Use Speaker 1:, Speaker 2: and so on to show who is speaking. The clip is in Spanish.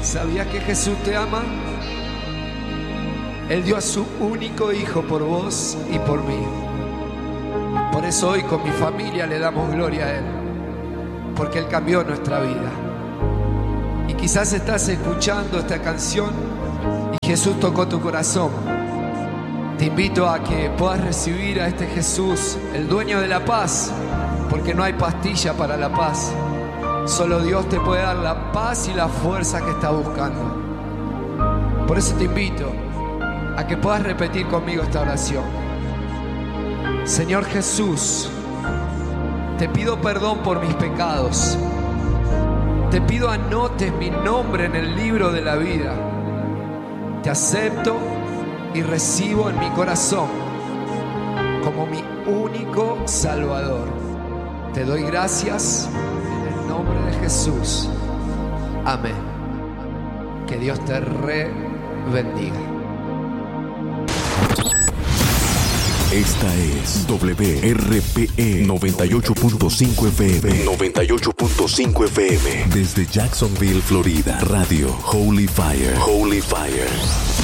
Speaker 1: ¿Sabías que Jesús te ama? Él dio a su único hijo por vos y por mí. Por eso hoy con mi familia le damos gloria a Él, porque Él cambió nuestra vida. Y quizás estás escuchando esta canción y Jesús tocó tu corazón. Te invito a que puedas recibir a este Jesús, el dueño de la paz, porque no hay pastilla para la paz. Solo Dios te puede dar la paz y la fuerza que estás buscando. Por eso te invito a que puedas repetir conmigo esta oración. Señor Jesús, te pido perdón por mis pecados. Te pido anotes mi nombre en el libro de la vida. Te acepto y recibo en mi corazón como mi único Salvador. Te doy gracias en el nombre de Jesús. Amén. Que Dios te bendiga.
Speaker 2: Esta es WRPE 98.5 FM. 98.5 FM. Desde Jacksonville, Florida. Radio Holy Fire. Holy Fire.